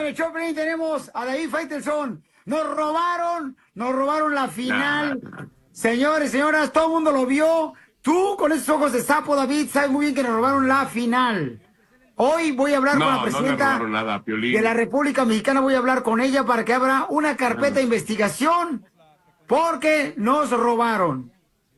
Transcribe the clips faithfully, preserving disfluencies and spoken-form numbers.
el show, tenemos a David Faitelson. Nos robaron, nos robaron la final. Nah. Señores, señoras, todo el mundo lo vio. Tú, con esos ojos de sapo, David, sabes muy bien que nos robaron la final. Hoy voy a hablar no, con la presidenta no nada, de la República Mexicana. Voy a hablar con ella para que abra una carpeta de investigación porque nos robaron.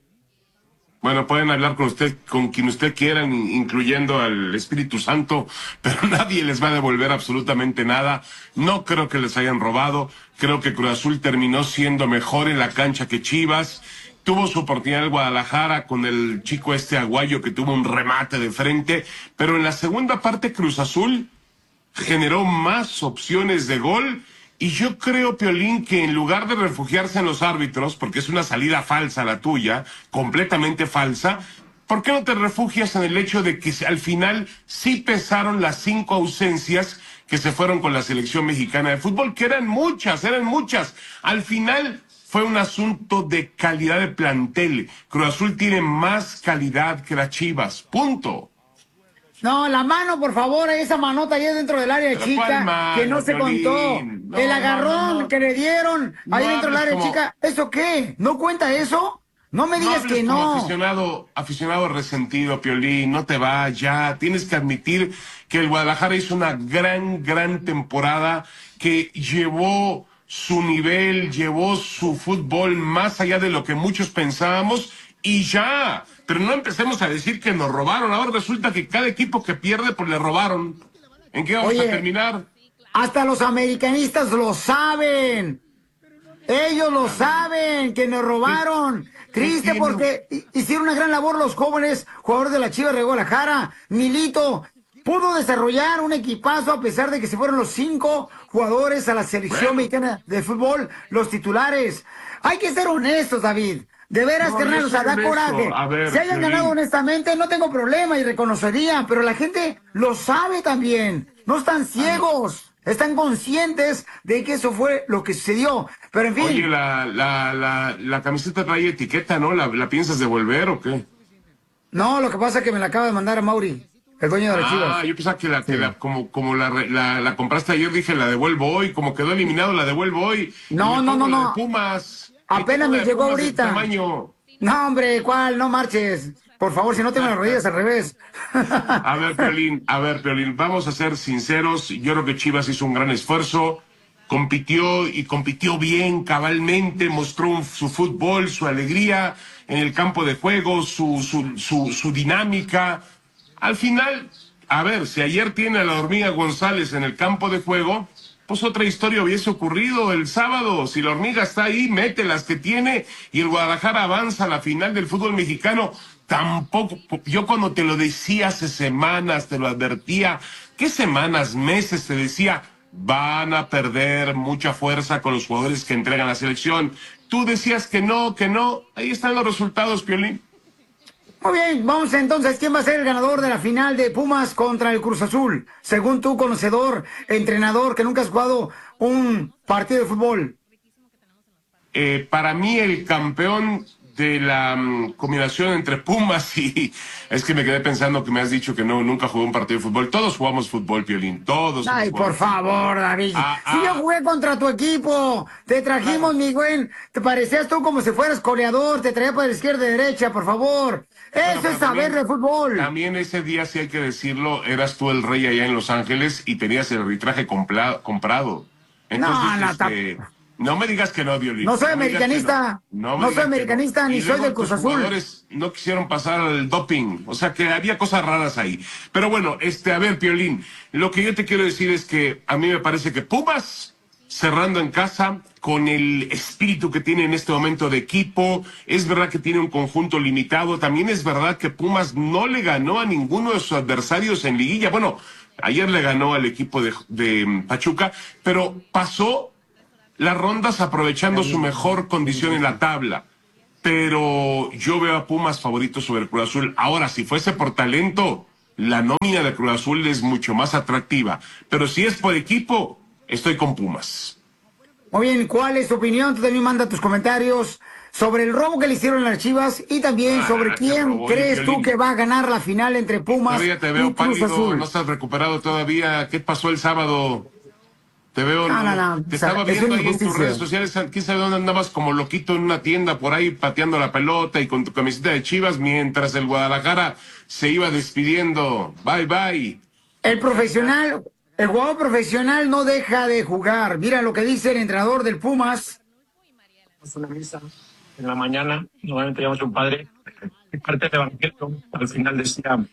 Bueno, pueden hablar con usted, con quien usted quieran, incluyendo al Espíritu Santo, pero nadie les va a devolver absolutamente nada. No creo que les hayan robado. Creo que Cruz Azul terminó siendo mejor en la cancha que Chivas. Tuvo su oportunidad el Guadalajara con el chico este Aguayo que tuvo un remate de frente, pero en la segunda parte Cruz Azul generó más opciones de gol. Y yo creo, Piolín, que en lugar de refugiarse en los árbitros, porque es una salida falsa la tuya, completamente falsa, ¿por qué no te refugias en el hecho de que al final sí pesaron las cinco ausencias que se fueron con la selección mexicana de fútbol? Que eran muchas, eran muchas. Al final fue un asunto de calidad de plantel. Cruz Azul tiene más calidad que las Chivas, punto. No, la mano, por favor, esa manota ahí dentro del área chica, mano, que no se Piolín? contó. No, el agarrón no, no. que le dieron no ahí dentro del área como... chica, ¿eso qué? ¿No cuenta eso? No me digas no que no. Como aficionado, aficionado resentido, Piolín, no te va ya. Tienes que admitir que el Guadalajara hizo una gran, gran temporada, que llevó su nivel, llevó su fútbol más allá de lo que muchos pensábamos y ya. Pero no empecemos a decir que nos robaron. Ahora resulta que cada equipo que pierde, pues le robaron. ¿En qué vamos Oye, a terminar? Hasta los americanistas lo saben. Ellos lo saben, que nos robaron. Triste porque hicieron una gran labor los jóvenes jugadores de la Chivas de Guadalajara. Milito pudo desarrollar un equipazo a pesar de que se fueron los cinco jugadores a la selección bueno. mexicana de fútbol, los titulares. Hay que ser honestos, David. De veras, no, carnal, o sea, da coraje. Ver, si hayan Piolín. ganado honestamente, no tengo problema y reconocería, pero la gente lo sabe también. No están ciegos, están conscientes de que eso fue lo que sucedió. Pero en fin. Oye, la, la, la, la camiseta trae etiqueta, ¿no? ¿La, ¿La piensas devolver o qué? No, lo que pasa es que me la acaba de mandar a Mauri, el dueño de las Chivas. Ah, yo pensaba que, la, que sí. la, como, como la, la, la compraste ayer, dije, la devuelvo hoy. Como quedó eliminado, la devuelvo hoy. No, no, no, no. Pumas. Apenas me llegó ahorita. No, hombre, ¿cuál? No marches. Por favor, si no tengo las rodillas al revés. A ver, Piolín, a ver, Piolín, vamos a ser sinceros. Yo creo que Chivas hizo un gran esfuerzo. Compitió y compitió bien, cabalmente. Mostró un, su fútbol, su alegría en el campo de juego, su, su, su, su dinámica. Al final, a ver, si ayer tiene a la hormiga González en el campo de juego, pues otra historia hubiese ocurrido el sábado. Si la hormiga está ahí, mete las que tiene y el Guadalajara avanza a la final del fútbol mexicano. Tampoco, yo cuando te lo decía hace semanas, te lo advertía, ¿qué semanas, meses te decía? Van a perder mucha fuerza con los jugadores que entregan la selección. Tú decías que no, que no. Ahí están los resultados, Piolín. Muy bien, vamos entonces, ¿quién va a ser el ganador de la final de Pumas contra el Cruz Azul? Según tú, conocedor, entrenador, que nunca has jugado un partido de fútbol. Eh, para mí el campeón de la um, combinación entre Pumas y... Es que me quedé pensando que me has dicho que no, nunca jugué un partido de fútbol. Todos jugamos fútbol, Piolín, todos. Ay, por favor, David. Ah, si ah. yo jugué contra tu equipo, te trajimos, ah. mi güey, te parecías tú como si fueras coleador, te traía para la izquierda y derecha, por favor. Eso bueno, es saber también, de fútbol. También ese día, sí hay que decirlo, eras tú el rey allá en Los Ángeles y tenías el arbitraje comprado. Entonces, no, no, este... No me digas que no, Violín. No soy no americanista. No, no, no soy americanista, no. ni soy del Cruz Azul. Los jugadores no quisieron pasar al doping. O sea que había cosas raras ahí. Pero bueno, este, a ver, Piolín, lo que yo te quiero decir es que a mí me parece que Pumas, cerrando en casa, con el espíritu que tiene en este momento de equipo, es verdad que tiene un conjunto limitado. También es verdad que Pumas no le ganó a ninguno de sus adversarios en liguilla. Bueno, ayer le ganó al equipo de, de Pachuca, pero pasó las rondas aprovechando su mejor condición en la tabla. Pero yo veo a Pumas favorito sobre Cruz Azul. Ahora, si fuese por talento, la nómina de Cruz Azul es mucho más atractiva. Pero si es por equipo, estoy con Pumas. Muy bien, ¿cuál es tu opinión? Tú también manda tus comentarios sobre el robo que le hicieron a las Chivas y también sobre ah, quién robó, crees tú que va a ganar la final entre Pumas todavía te veo y Cruz pálido, Azul. No estás recuperado todavía. ¿Qué pasó el sábado? Te veo, No, no, no. te O sea, estaba es viendo una ahí en tus injusticia. redes sociales, quién sabe dónde andabas como loquito en una tienda por ahí pateando la pelota y con tu camiseta de Chivas mientras el Guadalajara se iba despidiendo. Bye, bye. El profesional, el jugador profesional no deja de jugar. Mira lo que dice el entrenador del Pumas. Una misa en la mañana, normalmente llamamos a un padre, y parte del evangelio, al final decía,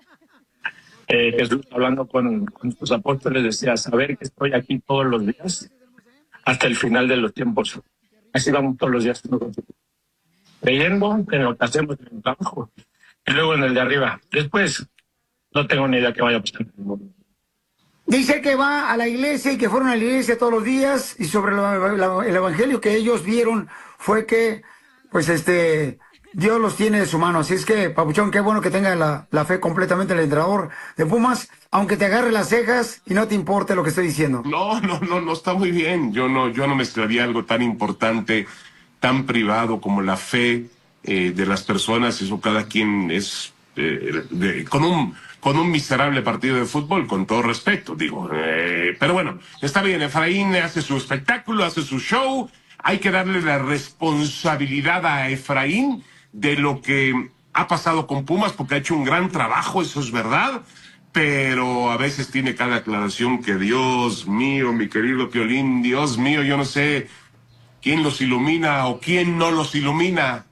eh, Jesús hablando con, con sus apóstoles decía, saber que estoy aquí todos los días hasta el final de los tiempos. Así vamos todos los días creyendo en lo que hacemos en el trabajo y luego en el de arriba. Después no tengo ni idea qué vaya a pasar en el mundo. Dice que va a la iglesia y que fueron a la iglesia todos los días, y sobre lo- lo- el evangelio que ellos vieron fue que, pues este, Dios los tiene de su mano. Así es que, Papuchón, qué bueno que tenga la, la fe completamente el entrenador de Pumas, aunque te agarre las cejas y no te importe lo que estoy diciendo. No, no, no, no está muy bien. Yo no, yo no mezclaría algo tan importante, tan privado como la fe eh, de las personas. Eso cada quien es eh, de- con un con un miserable partido de fútbol, con todo respeto, digo. Eh, pero bueno, está bien. Efraín hace su espectáculo, hace su show. Hay que darle la responsabilidad a Efraín de lo que ha pasado con Pumas, porque ha hecho un gran trabajo, eso es verdad. Pero a veces tiene cada aclaración que, Dios mío, mi querido Piolín, Dios mío, yo no sé quién los ilumina o quién no los ilumina.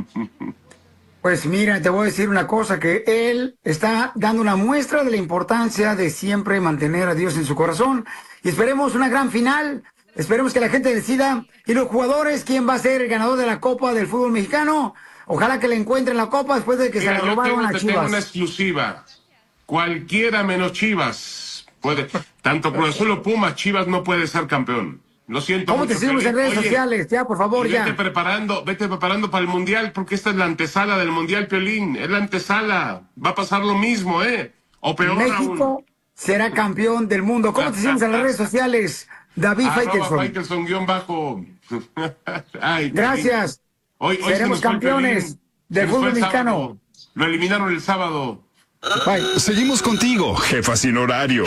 Pues mira, te voy a decir una cosa, que él está dando una muestra de la importancia de siempre mantener a Dios en su corazón. Y esperemos una gran final, esperemos que la gente decida, y los jugadores, quién va a ser el ganador de la Copa del Fútbol Mexicano. Ojalá que le encuentren la Copa después de que Mira, se la yo robaron tengo, a te tengo una Chivas. exclusiva. Cualquiera menos Chivas puede. Tanto Cruz Azul o Pumas, Chivas no puede ser campeón. Lo siento ¿Cómo te mucho, seguimos en Piolín. redes Oye, sociales? Ya, por favor, y vete ya. preparando, vete preparando para el Mundial, porque esta es la antesala del Mundial, Piolín. Es la antesala. Va a pasar lo mismo, ¿eh? O peor México aún. será campeón del mundo. ¿Cómo te seguimos en las redes sociales? David Arroba Faitelson. Faitelson guión bajo. Ay, Piolín. Gracias. Hoy, hoy se Seremos nos fue el campeones Piolín. del Se nos fue fútbol el mexicano. sábado. Lo eliminaron el sábado. Bye. Seguimos contigo, jefa sin horario.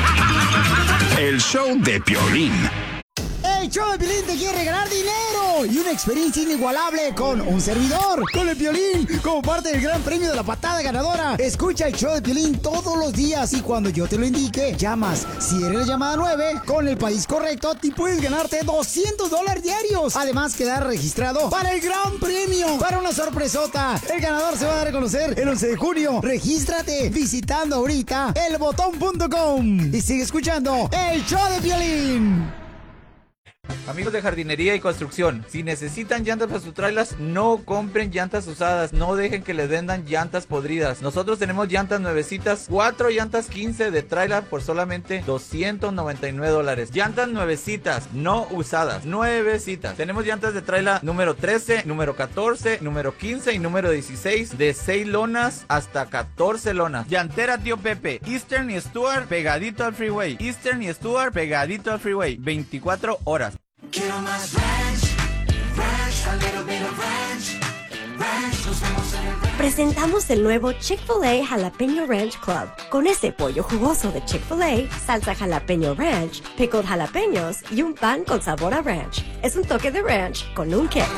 El show de Piolín. El show de Piolín te quiere regalar dinero y una experiencia inigualable con un servidor, con el Piolín, como parte del gran premio de la patada ganadora. Escucha el show de Piolín todos los días y cuando yo te lo indique, llamas. Si eres la llamada nueve, con el país correcto, y puedes ganarte doscientos dólares diarios. Además, quedar registrado para el gran premio, para una sorpresota. El ganador se va a dar a conocer el once de junio. Regístrate visitando ahorita el botón punto com y sigue escuchando el show de Piolín. Amigos de jardinería y construcción, si necesitan llantas para sus trailers, no compren llantas usadas, no dejen que les vendan llantas podridas. Nosotros tenemos llantas nuevecitas, cuatro llantas quince de trailer por solamente doscientos noventa y nueve dólares. Llantas nuevecitas, no usadas, nuevecitas. Tenemos llantas de trailer número trece, número catorce, número quince y número dieciséis, de seis lonas hasta catorce lonas. Llantera Tío Pepe, Eastern y Stuart pegadito al freeway. Eastern y Stuart pegadito al freeway, veinticuatro horas. Quiero más ranch, ranch, a little bit of ranch, ranch, nos vemos en el ranch. Presentamos el nuevo Chick-fil-A Jalapeño Ranch Club. Con ese pollo jugoso de Chick-fil-A, salsa jalapeño ranch, pickled jalapeños y un pan con sabor a ranch. Es un toque de ranch con un kick.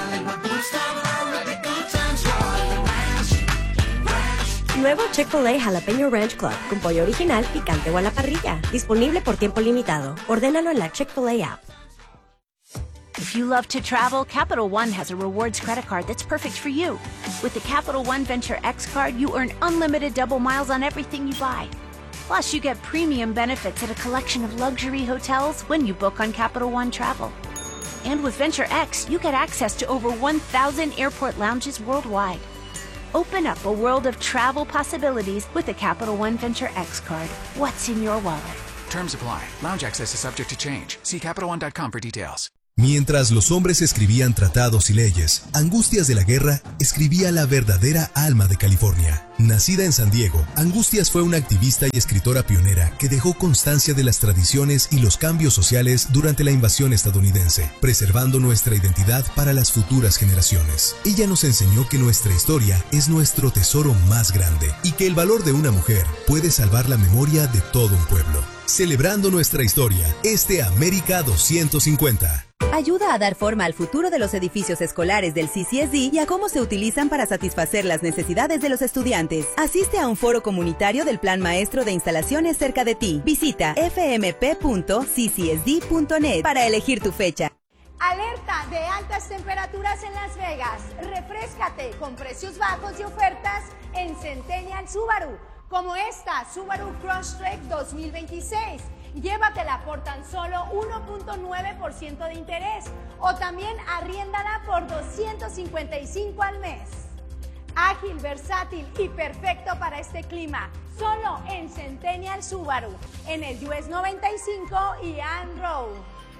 Nuevo Chick-fil-A Jalapeño Ranch Club con pollo original, picante o a la parrilla. Disponible por tiempo limitado. Ordénalo en la Chick-fil-A app. If you love to travel, Capital One has a rewards credit card that's perfect for you. With the Capital One Venture X card, you earn unlimited double miles on everything you buy. Plus, you get premium benefits at a collection of luxury hotels when you book on Capital One Travel. And with Venture X, you get access to over one thousand airport lounges worldwide. Open up a world of travel possibilities with the Capital One Venture X card. What's in your wallet? Terms apply. Lounge access is subject to change. See Capital One dot com for details. Mientras los hombres escribían tratados y leyes, Angustias de la Guerra escribía la verdadera alma de California. Nacida en San Diego, Angustias fue una activista y escritora pionera que dejó constancia de las tradiciones y los cambios sociales durante la invasión estadounidense, preservando nuestra identidad para las futuras generaciones. Ella nos enseñó que nuestra historia es nuestro tesoro más grande y que el valor de una mujer puede salvar la memoria de todo un pueblo. Celebrando nuestra historia, este América doscientos cincuenta. Ayuda a dar forma al futuro de los edificios escolares del C C S D y a cómo se utilizan para satisfacer las necesidades de los estudiantes. Asiste a un foro comunitario del Plan Maestro de Instalaciones cerca de ti. Visita f m p punto c c s d punto net para elegir tu fecha. Alerta de altas temperaturas en Las Vegas. Refréscate con precios bajos y ofertas en Centennial Subaru, como esta Subaru Crosstrek dos mil veintiséis. Llévatela por tan solo uno punto nueve por ciento de interés o también arriéndala por doscientos cincuenta y cinco al mes. Ágil, versátil y perfecto para este clima. Solo en Centennial Subaru, en el U S noventa y cinco y Ann Road.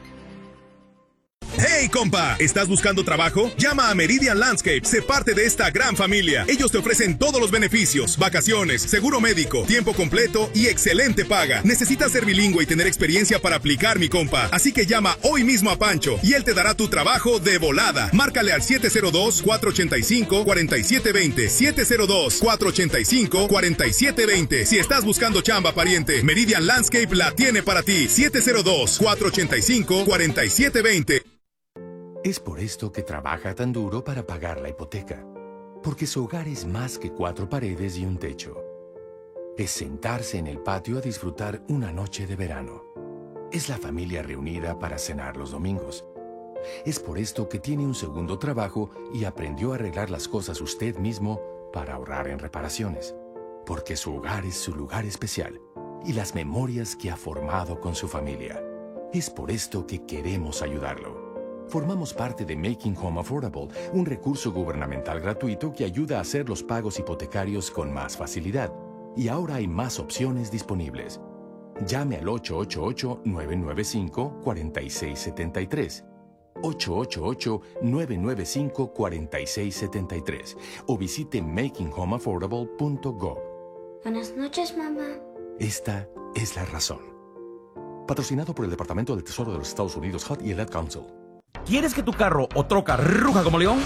¡Hey, compa! ¿Estás buscando trabajo? Llama a Meridian Landscape, sé parte de esta gran familia. Ellos te ofrecen todos los beneficios, vacaciones, seguro médico, tiempo completo y excelente paga. Necesitas ser bilingüe y tener experiencia para aplicar, mi compa. Así que llama hoy mismo a Pancho y él te dará tu trabajo de volada. Márcale al siete cero dos, cuatro ocho cinco, cuatro siete dos cero, siete cero dos, cuatro ocho cinco, cuatro siete dos cero. Si estás buscando chamba, pariente, Meridian Landscape la tiene para ti. siete cero dos, cuatro ocho cinco, cuatro siete dos cero. Es por esto que trabaja tan duro para pagar la hipoteca. Porque su hogar es más que cuatro paredes y un techo. Es sentarse en el patio a disfrutar una noche de verano. Es la familia reunida para cenar los domingos. Es por esto que tiene un segundo trabajo y aprendió a arreglar las cosas usted mismo para ahorrar en reparaciones. Porque su hogar es su lugar especial y las memorias que ha formado con su familia. Es por esto que queremos ayudarlo. Formamos parte de Making Home Affordable, un recurso gubernamental gratuito que ayuda a hacer los pagos hipotecarios con más facilidad. Y ahora hay más opciones disponibles. Llame al ocho ocho ocho, nueve nueve cinco, cuatro seis siete tres. ocho ocho ocho, nueve nueve cinco, cuatro seis siete tres o visite making home affordable punto gov. Buenas noches, mamá. Esta es la razón. Patrocinado por el Departamento del Tesoro de los Estados Unidos, H U D y el Ad Council. ¿Quieres que tu carro o troca ruja como león?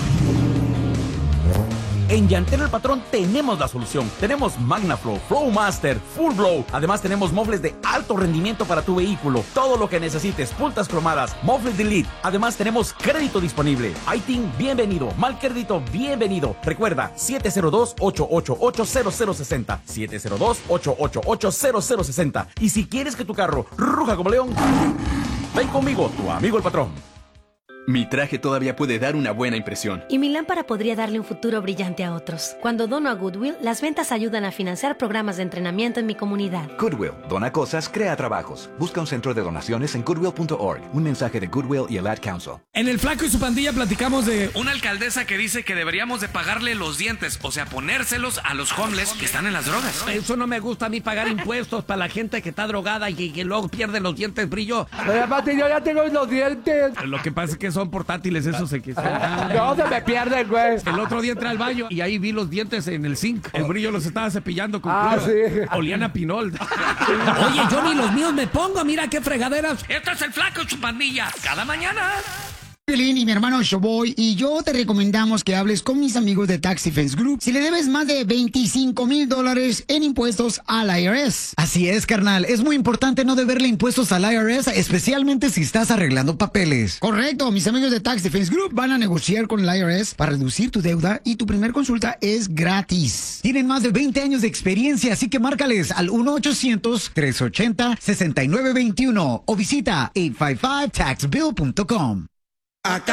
En Llantero El Patrón tenemos la solución. Tenemos MagnaFlow, Flowmaster, Full Blow. Además tenemos mofles de alto rendimiento para tu vehículo. Todo lo que necesites, puntas cromadas, mofles Delete. Además tenemos crédito disponible. iTeam, bienvenido. Mal crédito, bienvenido. Recuerda, siete cero dos, ocho ocho ocho, cero cero seis cero. siete cero dos, ocho ocho ocho, cero cero seis cero. Y si quieres que tu carro ruja como león, ven conmigo, tu amigo el patrón. Mi traje todavía puede dar una buena impresión. Y mi lámpara podría darle un futuro brillante a otros. Cuando dono a Goodwill, las ventas ayudan a financiar programas de entrenamiento en mi comunidad. Goodwill, dona cosas, crea trabajos. Busca un centro de donaciones en goodwill punto org. Un mensaje de Goodwill y el Ad Council. En El Flaco y su pandilla platicamos de una alcaldesa que dice que deberíamos de pagarle los dientes, o sea, ponérselos a los homeless que están en las drogas. Eso no me gusta a mí, pagar impuestos para la gente que está drogada y que, que luego pierde los dientes brillo. Pero aparte yo ya tengo los dientes. Lo que pasa es que son portátiles, eso se quita. No, se me pierden, güey. El otro día entré al baño y ahí vi los dientes en el zinc. El brillo los estaba cepillando con Ah, cloro. sí. Olían a pinol. Oye, yo ni los míos me pongo, mira qué fregaderas. Esto es El Flaco y su pandilla, cada mañana. Piolín y mi hermano Showboy y yo te recomendamos que hables con mis amigos de Tax Defense Group si le debes más de veinticinco mil dólares en impuestos al I R S. Así es, carnal. Es muy importante no deberle impuestos al I R S, especialmente si estás arreglando papeles. Correcto. Mis amigos de Tax Defense Group van a negociar con el I R S para reducir tu deuda y tu primer consulta es gratis. Tienen más de veinte años de experiencia, así que márcales al uno ochocientos, tres ochenta, sesenta y nueve veintiuno o visita ocho cinco cinco tax bill punto com. Acá